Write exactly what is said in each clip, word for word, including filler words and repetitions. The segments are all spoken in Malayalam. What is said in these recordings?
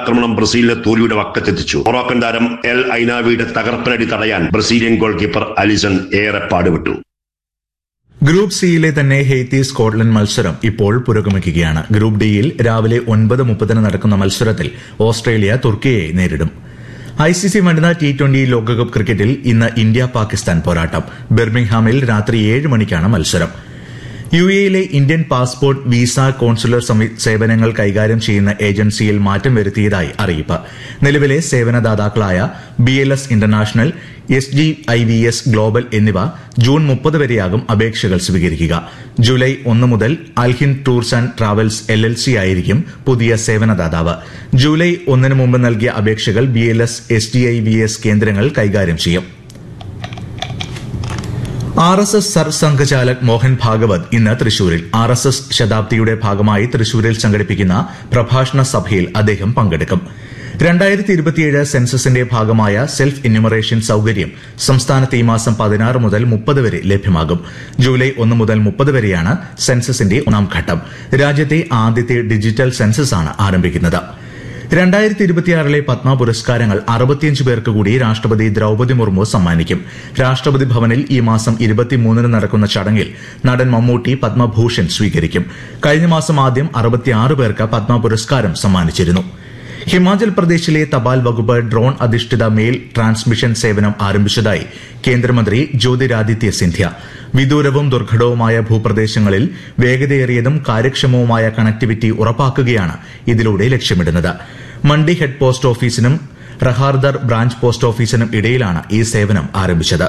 ആക്രമണം ബ്രസീലിനെ തോൽവിയുടെ വക്കത്തെത്തിച്ചു. മൊറോക്കൻ താരം എൽ ഐനാവിയുടെ തകർപ്പനടി തടയാൻ ബ്രസീലിയൻ ഗോൾ കീപ്പർ അലിസൺ ഏറെ പാടുപെട്ടു. ഗ്രൂപ്പ് സിയിലെ തന്നെ ഹെയ്ത്തി സ്കോട്ട്ലൻഡ് മത്സരം ഇപ്പോൾ പുരോഗമിക്കുകയാണ്. ഗ്രൂപ്പ് ഡിയിൽ രാവിലെ ഒൻപത് മുപ്പതിന് നടക്കുന്ന മത്സരത്തിൽ ഓസ്ട്രേലിയ തുർക്കിയെ നേരിടും. ഐസിസി വനിതാ ടി ട്വന്റി ലോകകപ്പ് ക്രിക്കറ്റിൽ ഇന്ന് ഇന്ത്യ പാകിസ്ഥാൻ പോരാട്ടം. ബിർമിംഗ്ഹാമിൽ രാത്രി ഏഴ് മണിക്കാണ് മത്സരം. യു എയിലെ ഇന്ത്യൻ പാസ്പോർട്ട്, വിസ, കോൺസുലർ സേവനങ്ങൾ കൈകാര്യം ചെയ്യുന്ന ഏജൻസിയിൽ മാറ്റം വരുത്തിയതായി അറിയിപ്പ്. നിലവിലെ സേവനദാതാക്കളായ B L S international, S G I V S global എന്നിവ ജൂൺ മുപ്പത് വരെയാകും അപേക്ഷകൾ സ്വീകരിക്കുക. ജൂലൈ ഒന്ന് മുതൽ Alhind tours and travels L L C ആയിരിക്കും പുതിയ സേവനദാതാവ്. ജൂലൈ ഒന്നിന് മുമ്പ് നൽകിയ അപേക്ഷകൾ B L S, S G I V S കേന്ദ്രങ്ങൾ കൈകാര്യം ചെയ്യും. R S S Sarsanghchalak Mohan Bhagwat ഇന്ന് തൃശൂരിൽ. ആർ എസ് എസ് ശതാബ്ദിയുടെ ഭാഗമായി തൃശൂരിൽ സംഘടിപ്പിക്കുന്ന പ്രഭാഷണ സഭയിൽ അദ്ദേഹം പങ്കെടുക്കും. രണ്ടായിരത്തി ഇരുപത്തിയേഴ് സെൻസസിന്റെ ഭാഗമായ സെൽഫ് എന്യൂമറേഷൻ സൌകര്യം സംസ്ഥാനത്ത് ഈ മാസം പതിനാറ് മുതൽ മുപ്പത് വരെ ലഭ്യമാകും. ജൂലൈ ഒന്ന് മുതൽ മുപ്പത് വരെയാണ് സെൻസസിന്റെ ഒന്നാം ഘട്ടം. രാജ്യത്തെ ആദ്യത്തെ ഡിജിറ്റൽ സെൻസസാണ് ആരംഭിക്കുന്നത്. രണ്ടായിരത്തി ഇരുപത്തിയാറിലെ പത്മ പുരസ്കാരങ്ങൾ അറുപത്തിയഞ്ച് പേർക്ക് കൂടി രാഷ്ട്രപതി ദ്രൌപദി മുർമു സമ്മാനിക്കും. രാഷ്ട്രപതി ഭവനിൽ ഈ മാസം ഇരുപത്തിമൂന്നിന് നടക്കുന്ന ചടങ്ങിൽ നടൻ മമ്മൂട്ടി പത്മഭൂഷൺ സ്വീകരിക്കും. കഴിഞ്ഞ മാസം ആദ്യം അറുപത്തിയാറ് പേർക്ക് പത്മ പുരസ്കാരം സമ്മാനിച്ചിരുന്നു. ഹിമാചൽ പ്രദേശിലെ തപാൽ വകുപ്പ് ഡ്രോൺ അധിഷ്ഠിത മെയിൽ ട്രാൻസ്മിഷൻ സേവനം ആരംഭിച്ചതായി കേന്ദ്രമന്ത്രി ജ്യോതിരാദിത്യ സിന്ധ്യ. വിദൂരവും ദുർഘടവുമായ ഭൂപ്രദേശങ്ങളിൽ വേഗതയേറിയതും കാര്യക്ഷമവുമായ കണക്ടിവിറ്റി ഉറപ്പാക്കുകയാണ് ഇതിലൂടെ ലക്ഷ്യമിടുന്നത്. മണ്ഡി ഹെഡ് പോസ്റ്റ് ഓഫീസിനും റഹാർദർ ബ്രാഞ്ച് പോസ്റ്റ് ഓഫീസിനും ഇടയിലാണ് ഈ സേവനം ആരംഭിച്ചത്.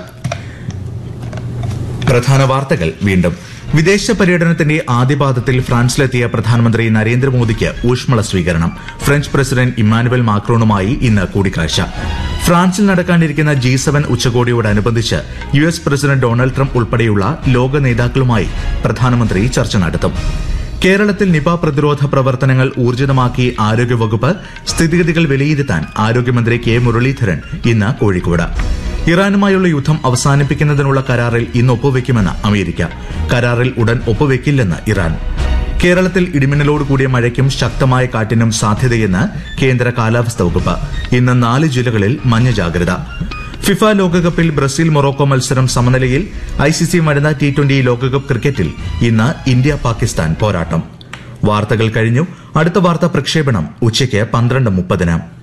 പ്രധാന വാർത്തകൾ വീണ്ടും. വിദേശ പര്യടനത്തിന്റെ ആദ്യപാദത്തിൽ ഫ്രാൻസിലെത്തിയ പ്രധാനമന്ത്രി നരേന്ദ്രമോദിക്ക് ഊഷ്മള സ്വീകരണം. ഫ്രഞ്ച് പ്രസിഡന്റ് ഇമ്മാനുവൽ മാക്രോണുമായി ഇന്ന് കൂടിക്കാഴ്ച. ഫ്രാൻസിൽ നടക്കാനിരിക്കുന്ന G seven ഉച്ചകോടിയോടനുബന്ധിച്ച് U S president Donald Trump ഉൾപ്പെടെയുള്ള ലോക നേതാക്കളുമായി പ്രധാനമന്ത്രി ചർച്ച നടത്തും. കേരളത്തിൽ നിപ പ്രതിരോധ പ്രവർത്തനങ്ങൾ ഊർജിതമാക്കി ആരോഗ്യവകുപ്പ്. സ്ഥിതിഗതികൾ വിലയിരുത്താൻ ആരോഗ്യമന്ത്രി കെ മുരളീധരൻ ഇന്ന് കോഴിക്കോട്. ഇറാനുമായുള്ള യുദ്ധം അവസാനിപ്പിക്കുന്നതിനുള്ള കരാറിൽ ഇന്ന് ഒപ്പുവെക്കുമെന്ന് അമേരിക്ക. കരാറിൽ ഉടൻ ഒപ്പുവെക്കില്ലെന്ന് ഇറാൻ. കേരളത്തിൽ ഇടിമിന്നലോട് കൂടിയ മഴയ്ക്കും ശക്തമായ കാറ്റിനും സാധ്യതയെന്ന് കേന്ദ്ര കാലാവസ്ഥാ വകുപ്പ്. ഇന്ന് നാല് ജില്ലകളിൽ മഞ്ഞ ജാഗ്രത. ഫിഫ ലോകകപ്പിൽ ബ്രസീൽ മൊറോക്കോ മത്സരം സമനിലയിൽ. ഐസിസി വനിതാ ടി ട്വന്റി ലോകകപ്പ് ക്രിക്കറ്റിൽ ഇന്ന് ഇന്ത്യ പാകിസ്ഥാൻ പോരാട്ടം. വാർത്തകൾ കഴിഞ്ഞു. അടുത്ത വാർത്താ പ്രക്ഷേപണം ഉച്ചയ്ക്ക് പന്ത്രണ്ട് മുപ്പതിന്.